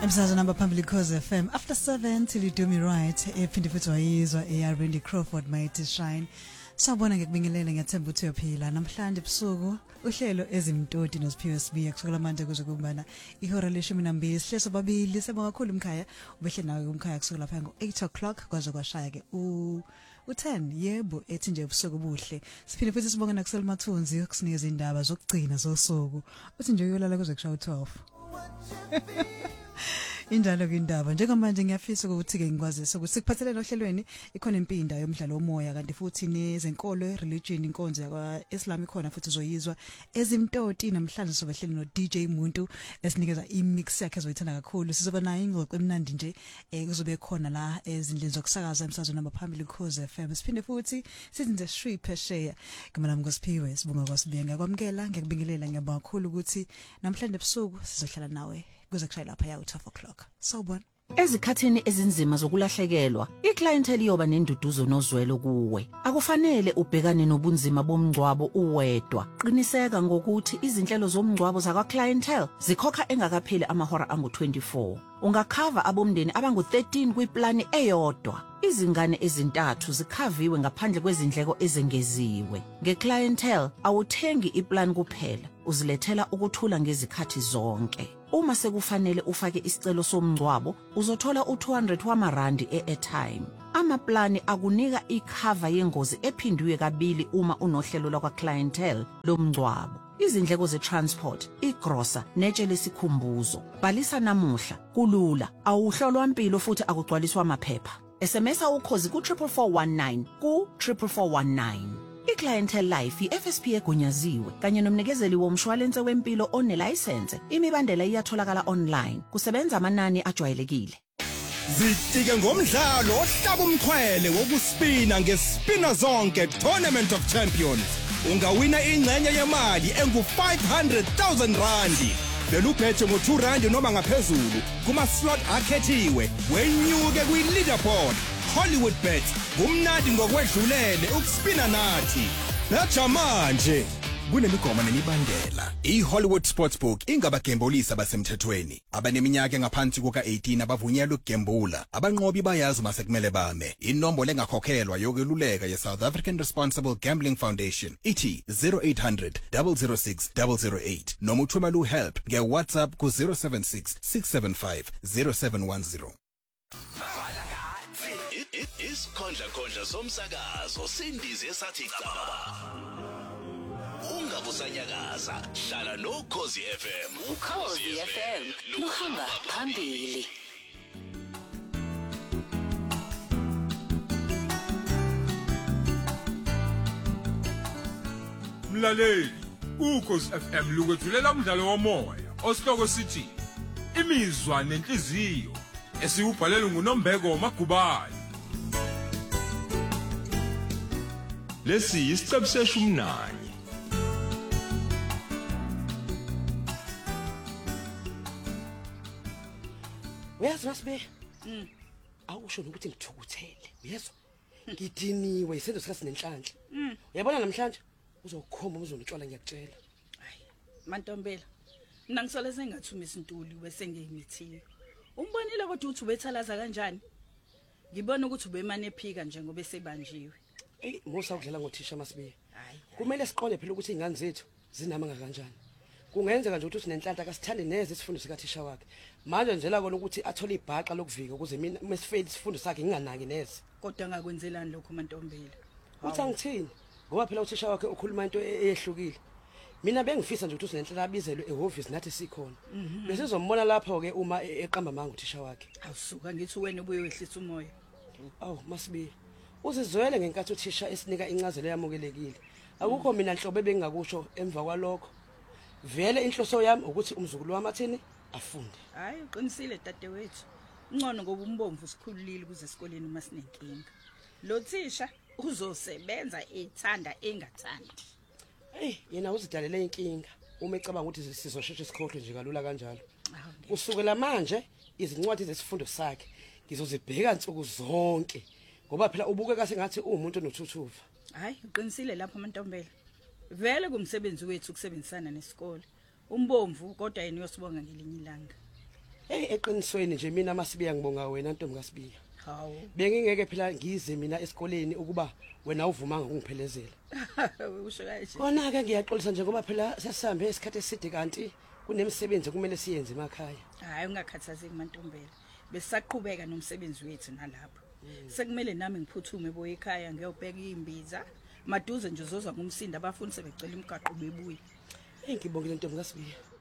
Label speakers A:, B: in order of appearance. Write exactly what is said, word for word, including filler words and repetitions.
A: Emsakazo namba phambili Cause F M after seven till you do me right ephinde futhi wayizwa eya Randy Crawford Mighty Shine. Sawubona ngekubingelela ngiyathemba ukuthi uyaphila namhlanje ebusuku uhlelo ezimtoti noSiphiwe Sibiya kusukela manje kuze kubana ihora leshumi nambili sihleso babili sebonga kakhulu umkhaya ubehle nawe umkhaya kusukela lapha ngo eight o'clock kwaze kwashaya ke u u10 yebo ethi nje ebusuku buhle siphinde futhi sibonga nakusel Mathunzi kusinikeza indaba zokugcina zosuku uthi nje uyolala kuze kushaya twelve. Indalo kwindaba njengamanje ngiyafisa ukuthi ke ngikwazisa ukuthi sikuphathelene ohlelweni ikhona impinda yomdlalo womoya kanti futhi nezenkolo religion inkonzo yakwa Islam ikhona futhi uzoyizwa ezimtoti namhlanje sobehleli no D J Muntu esinikeza imix yakhe ezoyithanda kakhulu sizoba nayo ingxoxo emnandi nje kuzobe khona la ezindleni zokusakaza emsakazo namba phambili Cause F M siphinde futhi sizinze street phesheya ngama nami ngoSiphiwe sibonga kwaSibiya ngiyakwamkela ngiyakubingelela ngiyabonga kakhulu ukuthi namhlanje ebusuku sizohlala nawe kuze kushaya lapha ya twelve o'clock. Sawubona.
B: Ezikhathini ezinzima zokulahlekelwa, iclientele iyoba nenduduzo nozwelo kuwe. Akufanele ubhekane nobunzima bomngcwabo uwedwa. Qiniseka ngokuthi izinhlelo zomngcwabo zakwa clientele zikhokha engakapheli amahora angu twenty-four. Ungakhava abomndeni abangu thirteen kwiplani eyodwa. Izingane ezintathu zikhaviwe ngaphandle kwezindleko ezengeziwe. Ngeclientele awuthengi iplan kuphela, uzilethela ukuthula ngezikhathi zonke. Uma sekufanele ufake isicelo somngcwabo, uzothola u two hundred wamarandi e-airtime. Amaplani akunika ikhava yengozi ephindwe kabili uma unohlelo lakwa clientele lomngcwabo. Izindleko ze-transport, igrosa, netshe lesikhumbuzo. Bhalisa namuhla, kulula, awuhlolwa impilo futhi akugcwaliswa amaphepha. S M S ukhozi ku triple four one nine ku triple four one nine. iClientele Life i-F S P egunyaziwe kanye nomnikezeli womshwalense wempilo onelicense. Imibandela iyatholakala online. Kusebenza amanani ajwayelekile.
C: Zitike ngomdlalo ohlaba umxhwele wokuspina ngespina zonke Tournament of Champions. Ungawina ingxenye yemali engu five hundred thousand randi. Vele uphethe ngo two randi noma ngaphezulu kuma slot akhethiwe wenyuke kwi leaderboard. Hollywood Bet kumnandi ngokwedlulele ukuspina nathi. Betha manje kunemigoma nemibandela. iHollywood Sportsbook ingabagembulisa basemthethweni. Abaneminyaka engaphansi kuka eighteen abavunyelwe ukugembula. Abanqobi bayazi masekumele bame. Inombolo engakhokhelwa yokweluleka ye South African Responsible Gambling Foundation ithi zero eight hundred zero zero six zero zero eight noma uthumela uhelp ngeWhatsApp ku zero seven six six seven five zero seven one zero.
D: Isikhondla khondla somsakazo sindize sathi qaba. Ungabusanyakaza hlala no Cause F M.
E: Cause F M luhamba phambili.
F: Mlaleli, uCause F M lukwethulela umdlalo womoya osihloko sithi imizwa nenhliziyo esiubhalelwe nguNombeko Magubane. Lesi isiqebu seshumnanye.
G: Uyazwa Sibe? Mm. Awusho ukuthi ngithukuthele. Uyezwa? Ngidiniwe isenzo sika sinenhlanhla. Mm. Uyabona namhlanje uzokhomba uzongitshwala ngiyakutshela.
H: Hayi, Mantombela. Mina ngisole sengathumisa intuli bese ngiyimithile. Umbonile kodwa uthi ubethalaza kanjani? Ngibona ukuthi ubemane ephika nje ngoba esebanjiwe.
G: Ey, musa ukudlela ngothisha Masibiya. Hayi. Kumele siqonde phela ukuthi ingane zethu zinama kanjani. Kungenzeka nje ukuthi usinenhlanhla akasithandi neze isifundo sika thisha wakhe. Manje nje la kona ukuthi athole ibhaqa lokuvika ukuze mina mesifeli isifundo sakhe nginganaki neze.
H: Kodwa ngakwenzelani lokho Mantombela?
G: Uthi angithini? Ngoba phela uthisha wakhe ukhuluma into eyehlukile. Mina bengifisa nje ukuthi usinenhlanhla abizelwe ehoffice nathi sikhona. Bese sizombona lapho ke uma eqamba manga uthisha wakhe.
H: Awusuka ngithi wena ubuye wehlisa umoya.
G: Awu Masibiya. Uzizwele ngenkathi uthisha esinika incazelo yamukelekile. Akukho mina nhlobo bengakusho emva kwalokho. Vele inhloso yami ukuthi umzukulu wamathini afunde.
H: Hayi uqinisile dadewethu. Ngcono ngoba umbomvu sikhululile kuze esikoleni uma sinenkinga. Lo thisha uzosebenza ethanda engathandi.
G: Hey, yena uzidalele inkinga. Uma ecabanga ukuthi sizosheshe sikhohlwe nje kalula kanjalo. Kusukela manje izincwadi zesifundo sakhe ngizozibheka insuku zonke. Ngoba phela ubukeka sengathi umuntu onothuthuva.
H: Hayi uqinisile lapho Mantombela. Vele kumsebenzi wethu ukusebenzisana nesikole. Umbomvu kodwa yena uyosibonga ngelinye ilanga.
G: hey eqinisweni nje mina Masibiya ngibonga wena Ntombi kaSibiya.
H: Hawu.
G: Bengingeke phela ngize mina esikoleni ukuba wena uvumanga ukungiphelezela.
H: Usho kanje.
G: Kona ke ngiyaxolisa nje ngoba phela sesihambe isikhathi eside kanti kunemsebenzi kumele siyenze emakhaya.
H: Hayi ungakhathazeki Mantombela. Besisaqhubeka nomsebenzi wethu nalapha. Sekumele nami ngiphuthume boye ekhaya ngiyobheka imbiza. Maduze nje uzozwa ngumsindo abafundi sebecela imigaqo bebuye.
G: Ngibongile Ntombi kaSibiya.